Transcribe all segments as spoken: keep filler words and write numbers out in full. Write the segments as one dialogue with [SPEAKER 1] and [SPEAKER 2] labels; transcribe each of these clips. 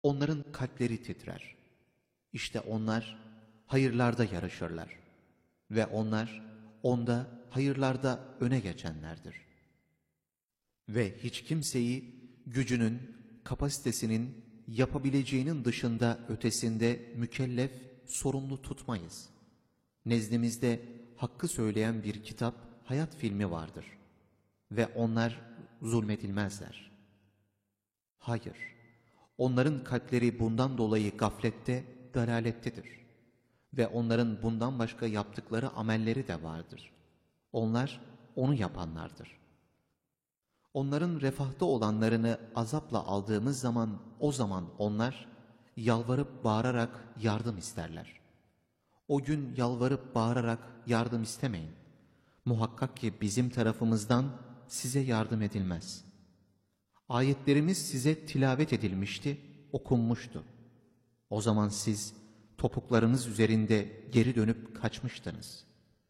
[SPEAKER 1] Onların kalpleri titrer. İşte onlar hayırlarda yarışırlar. Ve onlar onda hayırlarda öne geçenlerdir. Ve hiç kimseyi gücünün, kapasitesinin, yapabileceğinin dışında ötesinde mükellef, sorumlu tutmayız. Nezdimizde hakkı söyleyen bir kitap, hayat filmi vardır. Ve onlar zulmedilmezler. Hayır, onların kalpleri bundan dolayı gaflette, dalalettedir. Ve onların bundan başka yaptıkları amelleri de vardır. Onlar onu yapanlardır. Onların refahta olanlarını azapla aldığımız zaman, o zaman onlar yalvarıp bağırarak yardım isterler. O gün yalvarıp bağırarak yardım istemeyin. Muhakkak ki bizim tarafımızdan size yardım edilmez. Ayetlerimiz size tilavet edilmişti, okunmuştu. O zaman siz topuklarınız üzerinde geri dönüp kaçmıştınız.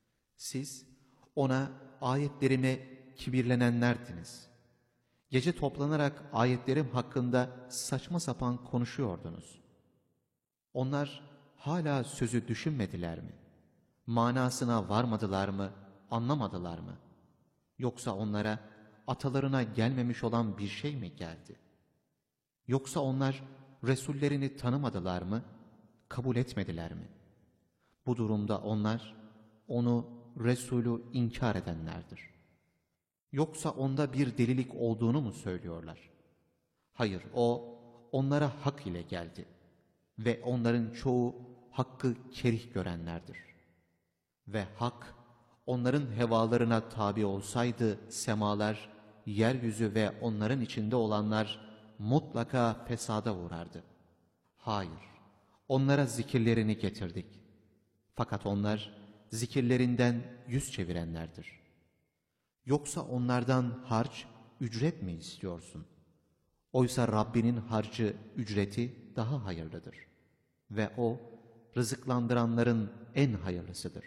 [SPEAKER 1] Siz ona, ayetlerime kibirlenenlerdiniz. Gece toplanarak ayetlerim hakkında saçma sapan konuşuyordunuz. Onlar hala sözü düşünmediler mi? Manasına varmadılar mı, anlamadılar mı? Yoksa onlara atalarına gelmemiş olan bir şey mi geldi? Yoksa onlar Resullerini tanımadılar mı, kabul etmediler mi? Bu durumda onlar onu, Resulü inkar edenlerdir. Yoksa onda bir delilik olduğunu mu söylüyorlar? Hayır, o onlara hak ile geldi ve onların çoğu hakkı kerih görenlerdir. Ve hak onların hevalarına tabi olsaydı semalar, yeryüzü ve onların içinde olanlar mutlaka fesada uğrardı. Hayır, onlara zikirlerini getirdik. Fakat onlar zikirlerinden yüz çevirenlerdir. Yoksa onlardan harç, ücret mi istiyorsun? Oysa Rabbinin harcı, ücreti daha hayırlıdır. Ve O, rızıklandıranların en hayırlısıdır.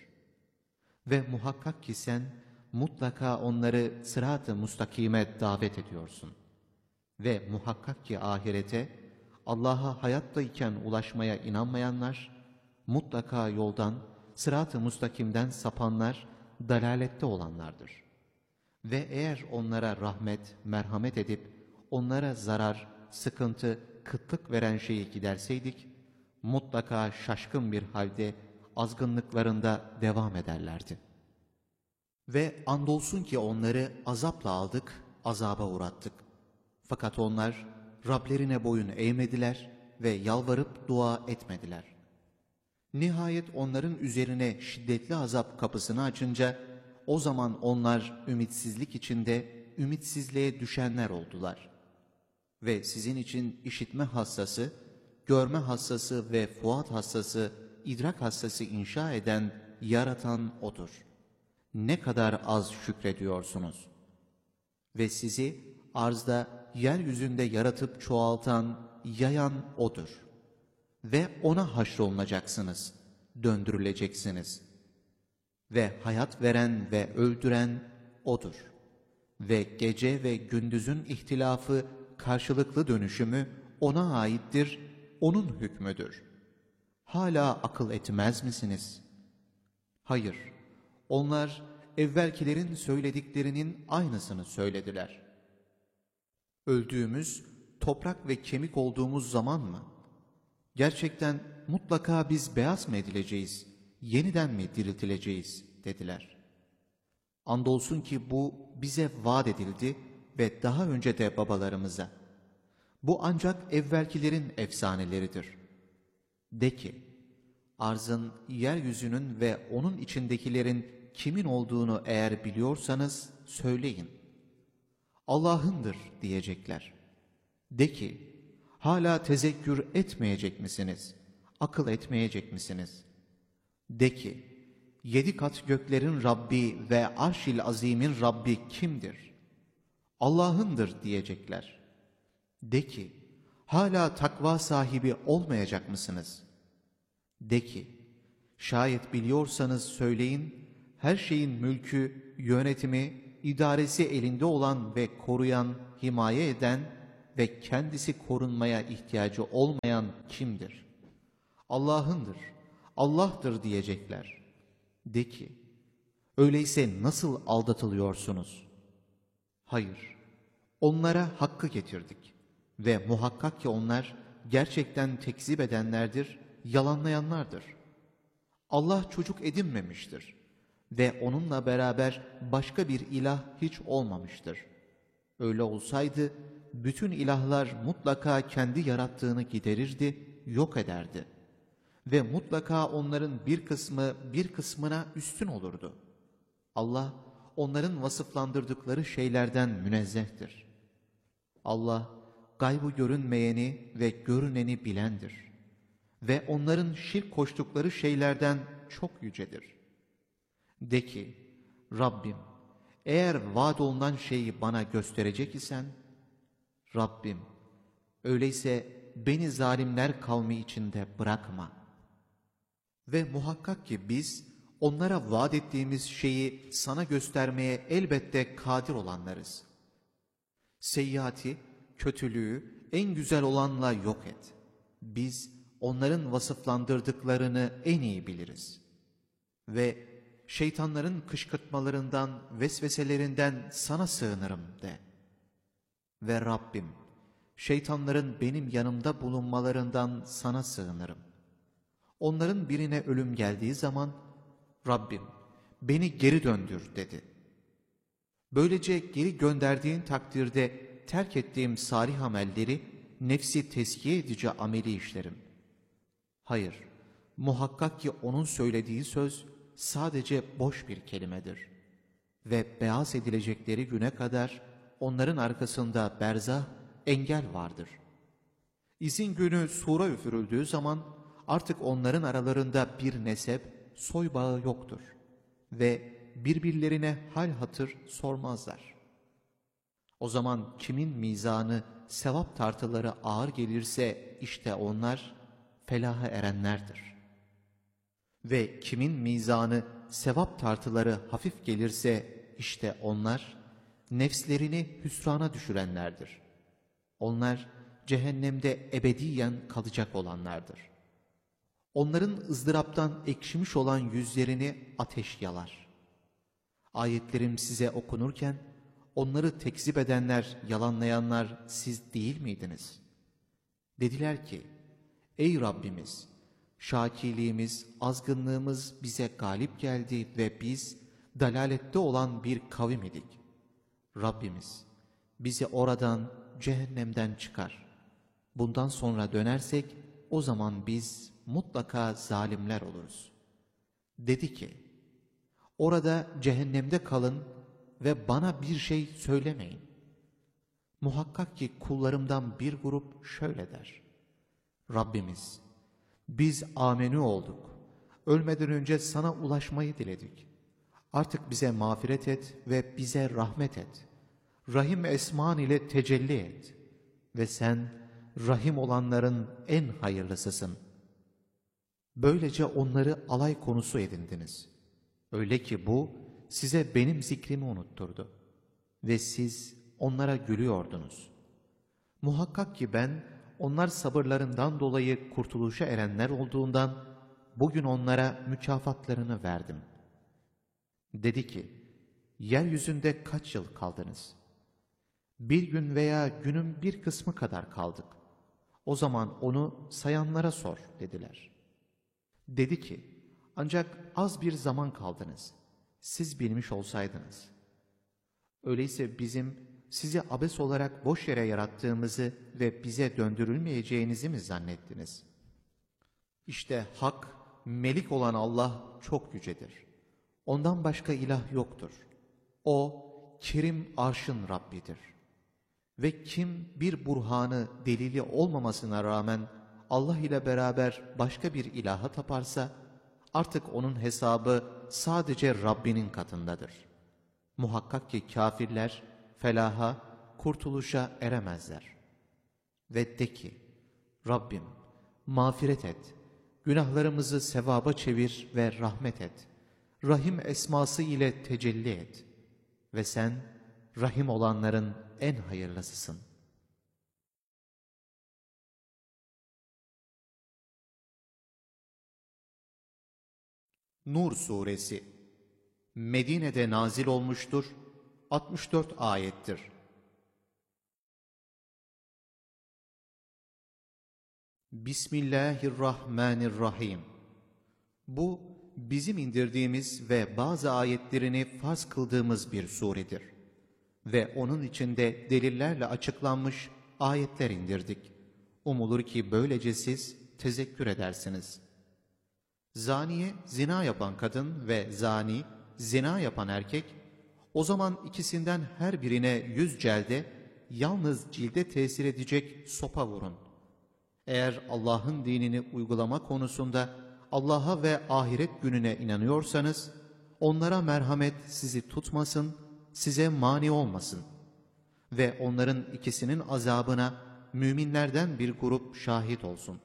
[SPEAKER 1] Ve muhakkak ki sen mutlaka onları sırat-ı mustakime davet ediyorsun. Ve muhakkak ki ahirete, Allah'a hayattayken ulaşmaya inanmayanlar, mutlaka yoldan, sırat-ı mustakimden sapanlar, dalalette olanlardır. Ve eğer onlara rahmet, merhamet edip, onlara zarar, sıkıntı, kıtlık veren şeyi giderseydik, mutlaka şaşkın bir halde azgınlıklarında devam ederlerdi. Ve andolsun ki onları azapla aldık, azaba uğrattık. Fakat onlar Rablerine boyun eğmediler ve yalvarıp dua etmediler. Nihayet onların üzerine şiddetli azap kapısını açınca, o zaman onlar ümitsizlik içinde ümitsizliğe düşenler oldular. Ve sizin için işitme hassası, görme hassası ve fuat hassası, idrak hassası inşa eden, yaratan O'dur. Ne kadar az şükrediyorsunuz. Ve sizi arzda, yeryüzünde yaratıp çoğaltan, yayan O'dur. Ve O'na haşrolunacaksınız, döndürüleceksiniz. Ve hayat veren ve öldüren O'dur. Ve gece ve gündüzün ihtilafı, karşılıklı dönüşümü O'na aittir, O'nun hükmüdür. Hala akıl etmez misiniz? Hayır, onlar evvelkilerin söylediklerinin aynısını söylediler. Öldüğümüz, toprak ve kemik olduğumuz zaman mı? Gerçekten mutlaka biz beyaz mı edileceğiz, yeniden mi diriltileceğiz dediler. Andolsun ki bu bize vaat edildi ve daha önce de babalarımıza. Bu ancak evvelkilerin efsaneleridir. De ki, arzın, yeryüzünün ve onun içindekilerin kimin olduğunu eğer biliyorsanız söyleyin. Allah'ındır diyecekler. De ki, hala tezekkür etmeyecek misiniz? Akıl etmeyecek misiniz? De ki, yedi kat göklerin Rabbi ve Arş-ül Azim'in Rabbi kimdir? Allah'ındır diyecekler. De ki, hala takva sahibi olmayacak mısınız? De ki, şayet biliyorsanız söyleyin, her şeyin mülkü, yönetimi, idaresi elinde olan ve koruyan, himaye eden, ve kendisi korunmaya ihtiyacı olmayan kimdir? Allah'ındır, Allah'tır diyecekler. De ki, öyleyse nasıl aldatılıyorsunuz? Hayır, onlara hakkı getirdik ve muhakkak ki onlar gerçekten tekzip edenlerdir, yalanlayanlardır. Allah çocuk edinmemiştir ve onunla beraber başka bir ilah hiç olmamıştır. Öyle olsaydı bütün ilahlar mutlaka kendi yarattığını giderirdi, yok ederdi. Ve mutlaka onların bir kısmı bir kısmına üstün olurdu. Allah onların vasıflandırdıkları şeylerden münezzehtir. Allah gaybı görünmeyeni ve görüneni bilendir. Ve onların şirk koştukları şeylerden çok yücedir. De ki, Rabbim, eğer vaad olunan şeyi bana gösterecek isen, Rabbim, öyleyse beni zalimler kavmi içinde bırakma. Ve muhakkak ki biz onlara vaat ettiğimiz şeyi sana göstermeye elbette kadir olanlarız. Seyyiati, kötülüğü en güzel olanla yok et. Biz onların vasıflandırdıklarını en iyi biliriz. Ve şeytanların kışkırtmalarından, vesveselerinden sana sığınırım de. Ve Rabbim, şeytanların benim yanımda bulunmalarından sana sığınırım. Onların birine ölüm geldiği zaman, Rabbim beni geri döndür dedi. Böylece geri gönderdiğin takdirde terk ettiğim salih amelleri nefsi tezkiye edici ameli işlerim. Hayır, muhakkak ki onun söylediği söz sadece boş bir kelimedir. Ve beyaz edilecekleri güne kadar onların arkasında berzah, engel vardır. İzin günü sura üfürüldüğü zaman artık onların aralarında bir nesep, soy bağı yoktur. Ve birbirlerine hal hatır sormazlar. O zaman kimin mizanı, sevap tartıları ağır gelirse işte onlar felaha erenlerdir. Ve kimin mizanı, sevap tartıları hafif gelirse işte onlar nefslerini hüsrana düşürenlerdir. Onlar cehennemde ebediyen kalacak olanlardır. Onların ızdıraptan ekşimiş olan yüzlerini ateş yalar. Ayetlerim size okunurken onları tekzip edenler, yalanlayanlar siz değil miydiniz? Dediler ki, ey Rabbimiz, şakiliğimiz, azgınlığımız bize galip geldi ve biz dalalette olan bir kavim idik. Rabbimiz, bizi oradan, cehennemden çıkar. Bundan sonra dönersek o zaman biz mutlaka zalimler oluruz. Dedi ki, orada cehennemde kalın ve bana bir şey söylemeyin. Muhakkak ki kullarımdan bir grup şöyle der. Rabbimiz, biz amenü olduk. Ölmeden önce sana ulaşmayı diledik. Artık bize mağfiret et ve bize rahmet et. Rahim esman ile tecelli et. Ve sen rahim olanların en hayırlısısın. Böylece onları alay konusu edindiniz. Öyle ki bu size benim zikrimi unutturdu. Ve siz onlara gülüyordunuz. Muhakkak ki ben onlar sabırlarından dolayı kurtuluşa erenler olduğundan bugün onlara mükafatlarını verdim. Dedi ki, yeryüzünde kaç yıl kaldınız? Bir gün veya günün bir kısmı kadar kaldık. O zaman onu sayanlara sor dediler. Dedi ki, ancak az bir zaman kaldınız. Siz bilmiş olsaydınız. Öyleyse bizim sizi abes olarak boş yere yarattığımızı ve bize döndürülmeyeceğinizi mi zannettiniz? İşte hak, melik olan Allah çok yücedir. Ondan başka ilah yoktur. O, Kerim arşın Rabbidir. Ve kim bir burhanı, delili olmamasına rağmen Allah ile beraber başka bir ilaha taparsa, artık onun hesabı sadece Rabbinin katındadır. Muhakkak ki kafirler felaha, kurtuluşa eremezler. Ve de ki, Rabbim mağfiret et, günahlarımızı sevaba çevir ve rahmet et. Rahim esması ile tecelli et. Ve sen rahim olanların en hayırlısısın. Nur Suresi Medine'de nazil olmuştur. altmış dört ayettir. Bismillahirrahmanirrahim. Bu, bizim indirdiğimiz ve bazı ayetlerini farz kıldığımız bir suredir. Ve onun içinde delillerle açıklanmış ayetler indirdik. Umulur ki böylece siz tezekkür edersiniz. Zaniye, zina yapan kadın ve zani, zina yapan erkek, o zaman ikisinden her birine yüz celde, yalnız cilde tesir edecek sopa vurun. Eğer Allah'ın dinini uygulama konusunda Allah'a ve ahiret gününe inanıyorsanız, onlara merhamet sizi tutmasın, size mani olmasın. Ve onların ikisinin azabına müminlerden bir grup şahit olsun.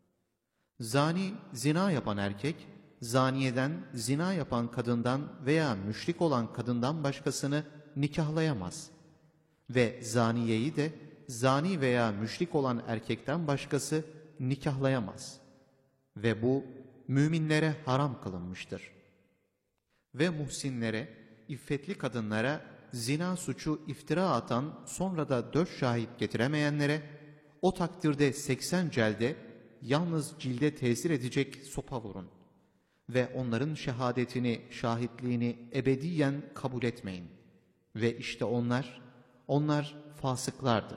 [SPEAKER 1] Zani, zina yapan erkek, zaniyeden, zina yapan kadından veya müşrik olan kadından başkasını nikahlayamaz. Ve zaniyeyi de, zani veya müşrik olan erkekten başkası nikahlayamaz. Ve bu, müminlere haram kılınmıştır. Ve muhsinlere, iffetli kadınlara, zina suçu iftira atan, sonra da dört şahit getiremeyenlere, o takdirde seksen celde, yalnız cilde tesir edecek sopa vurun. Ve onların şehadetini, şahitliğini ebediyen kabul etmeyin. Ve işte onlar, onlar fasıklardır.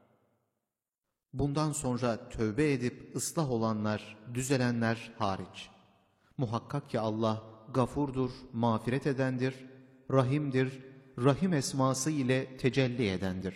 [SPEAKER 1] Bundan sonra tövbe edip ıslah olanlar, düzelenler hariç. Muhakkak ki Allah gafurdur, mağfiret edendir, rahimdir, rahim esması ile tecelli edendir.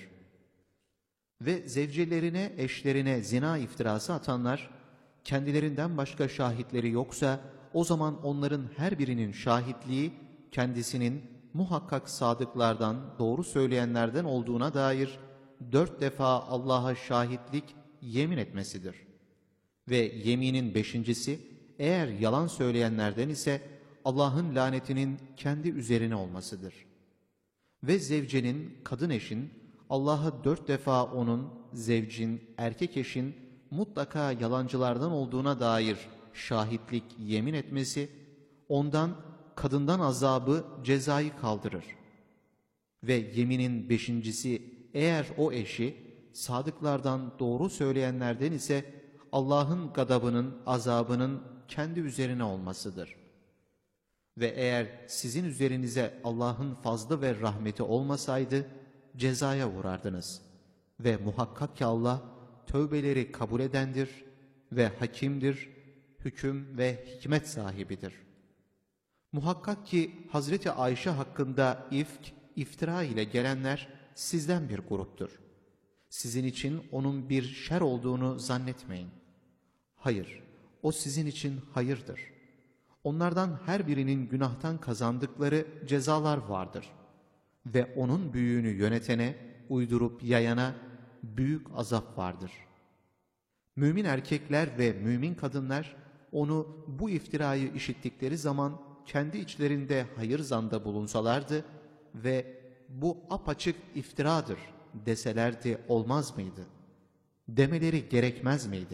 [SPEAKER 1] Ve zevcelerine, eşlerine zina iftirası atanlar, kendilerinden başka şahitleri yoksa, o zaman onların her birinin şahitliği, kendisinin muhakkak sadıklardan, doğru söyleyenlerden olduğuna dair dört defa Allah'a şahitlik, yemin etmesidir. Ve yeminin beşincisi, eğer yalan söyleyenlerden ise Allah'ın lanetinin kendi üzerine olmasıdır. Ve zevcenin, kadın eşin, Allah'a dört defa onun, zevcin, erkek eşin mutlaka yalancılardan olduğuna dair şahitlik, yemin etmesi, ondan, kadından azabı, cezayı kaldırır. Ve yeminin beşincisi, eğer o eşi, sadıklardan, doğru söyleyenlerden ise Allah'ın gadabının, azabının kendi üzerine olmasıdır. Ve eğer sizin üzerinize Allah'ın fazlı ve rahmeti olmasaydı, cezaya uğrardınız. Ve muhakkak ki Allah, tövbeleri kabul edendir ve hakimdir, hüküm ve hikmet sahibidir. Muhakkak ki Hazreti Ayşe hakkında ifk, iftira ile gelenler sizden bir gruptur. Sizin için onun bir şer olduğunu zannetmeyin. Hayır, o sizin için hayırdır. Onlardan her birinin günahtan kazandıkları cezalar vardır. Ve onun büyüğünü yönetene, uydurup yayana büyük azap vardır. Mümin erkekler ve mümin kadınlar onu bu iftirayı işittikleri zaman kendi içlerinde hayır zanda bulunsalardı ve bu apaçık iftiradır deselerdi olmaz mıydı? Demeleri gerekmez miydi?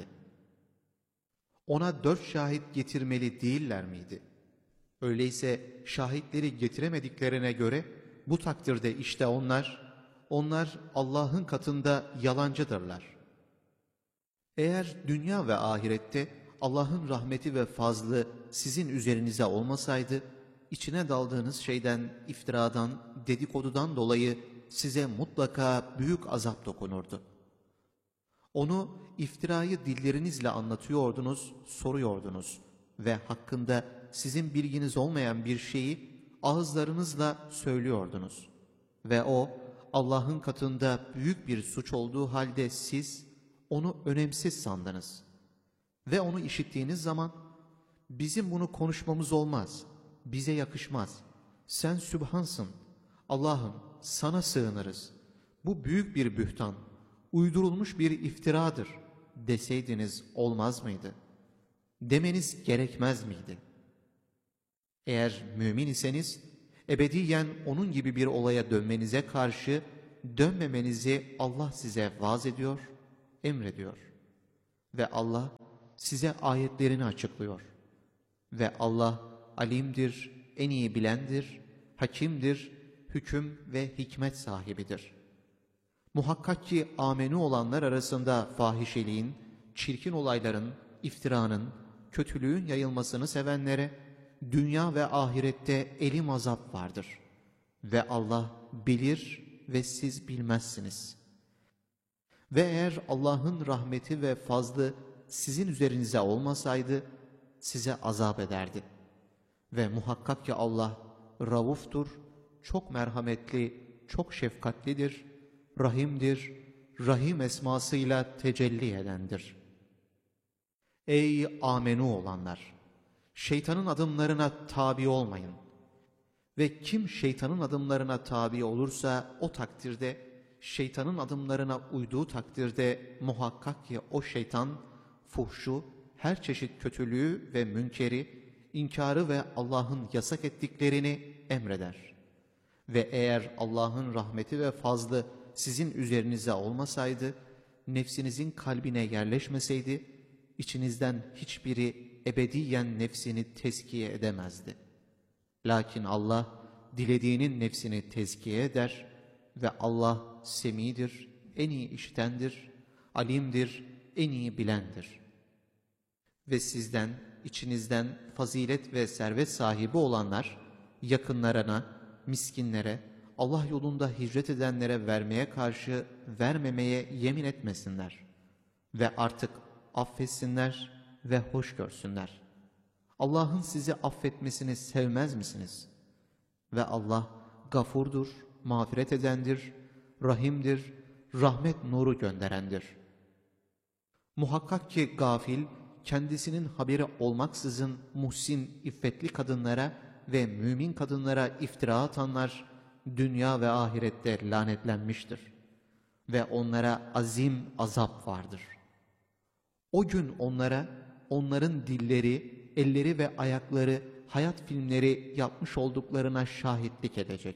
[SPEAKER 1] Ona dört şahit getirmeli değiller miydi? Öyleyse şahitleri getiremediklerine göre bu takdirde işte onlar, onlar Allah'ın katında yalancıdırlar. Eğer dünya ve ahirette Allah'ın rahmeti ve fazlı sizin üzerinize olmasaydı, içine daldığınız şeyden, iftiradan, dedikodudan dolayı size mutlaka büyük azap dokunurdu. Onu, iftirayı dillerinizle anlatıyordunuz, soruyordunuz ve hakkında sizin bilginiz olmayan bir şeyi ağızlarınızla söylüyordunuz. Ve o, Allah'ın katında büyük bir suç olduğu halde siz onu önemsiz sandınız. Ve onu işittiğiniz zaman, bizim bunu konuşmamız olmaz, bize yakışmaz. Sen Sübhansın, Allah'ım sana sığınırız. Bu büyük bir bühtan, uydurulmuş bir iftiradır deseydiniz olmaz mıydı? Demeniz gerekmez miydi? Eğer mümin iseniz, ebediyen onun gibi bir olaya dönmenize karşı dönmemenizi Allah size vaaz ediyor, emrediyor. Ve Allah size ayetlerini açıklıyor. Ve Allah alimdir, en iyi bilendir, hakimdir, hüküm ve hikmet sahibidir. Muhakkak ki amenü olanlar arasında fahişeliğin, çirkin olayların, iftiranın, kötülüğün yayılmasını sevenlere dünya ve ahirette elim azap vardır. Ve Allah bilir ve siz bilmezsiniz. Ve eğer Allah'ın rahmeti ve fazlı sizin üzerinize olmasaydı size azap ederdi. Ve muhakkak ki Allah rauftur, çok merhametli, çok şefkatlidir, rahimdir, rahim esmasıyla tecelli edendir. Ey amenü olanlar! Şeytanın adımlarına tabi olmayın. Ve kim şeytanın adımlarına tabi olursa o takdirde, şeytanın adımlarına uyduğu takdirde muhakkak ki o şeytan fuhşu, her çeşit kötülüğü ve münkeri, inkarı ve Allah'ın yasak ettiklerini emreder. Ve eğer Allah'ın rahmeti ve fazlı sizin üzerinize olmasaydı, nefsinizin kalbine yerleşmeseydi, içinizden hiçbiri ebediyen nefsini tezkiye edemezdi. Lakin Allah dilediğinin nefsini tezkiye eder ve Allah semidir, en iyi işitendir, alimdir, en iyi bilendir. Ve sizden, içinizden fazilet ve servet sahibi olanlar, yakınlarına, miskinlere, Allah yolunda hicret edenlere vermeye karşı vermemeye yemin etmesinler. Ve artık affetsinler ve hoş görsünler. Allah'ın sizi affetmesini sevmez misiniz? Ve Allah gafurdur, mağfiret edendir, rahimdir, rahmet nuru gönderendir. Muhakkak ki gafil, kendisinin haberi olmaksızın muhsin, iffetli kadınlara ve mümin kadınlara iftira atanlar, dünya ve ahirette lanetlenmiştir. Ve onlara azim azap vardır. O gün onlara, onların dilleri, elleri ve ayakları hayat filmleri yapmış olduklarına şahitlik edecek.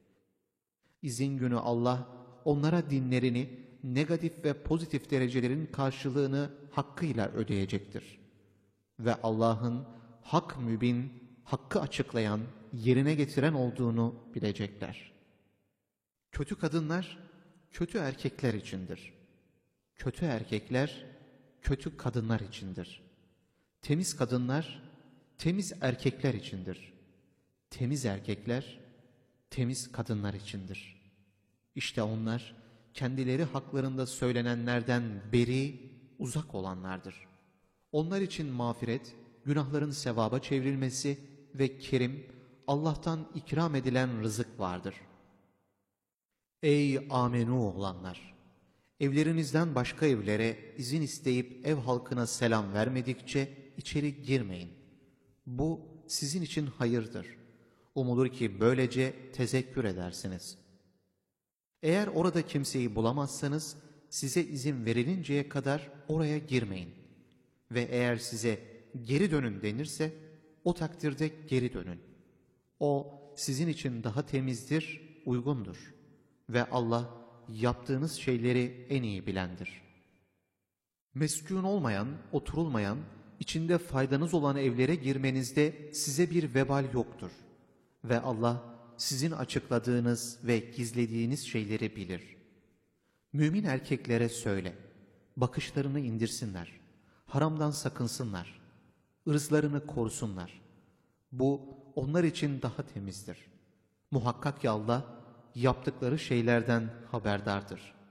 [SPEAKER 1] İzin günü Allah onlara dinlerini, negatif ve pozitif derecelerin karşılığını hakkıyla ödeyecektir. Ve Allah'ın hak mübin, hakkı açıklayan, yerine getiren olduğunu bilecekler. Kötü kadınlar, kötü erkekler içindir. Kötü erkekler, kötü kadınlar içindir. Temiz kadınlar, temiz erkekler içindir. Temiz erkekler, temiz kadınlar içindir. İşte onlar, kendileri haklarında söylenenlerden beri, uzak olanlardır. Onlar için mağfiret, günahların sevaba çevrilmesi ve kerim, Allah'tan ikram edilen rızık vardır. Ey amenü olanlar! Evlerinizden başka evlere izin isteyip ev halkına selam vermedikçe içeri girmeyin. Bu sizin için hayırdır. Umulur ki böylece tezekkür edersiniz. Eğer orada kimseyi bulamazsanız size izin verilinceye kadar oraya girmeyin. Ve eğer size geri dönün denirse o takdirde geri dönün. O sizin için daha temizdir, uygundur. Ve Allah yaptığınız şeyleri en iyi bilendir. Meskûn olmayan, oturulmayan, içinde faydanız olan evlere girmenizde size bir vebal yoktur. Ve Allah sizin açıkladığınız ve gizlediğiniz şeyleri bilir. Mümin erkeklere söyle, bakışlarını indirsinler, haramdan sakınsınlar, ırzlarını korusunlar. Bu onlar için daha temizdir. Muhakkak ki Allah yaptıkları şeylerden haberdardır.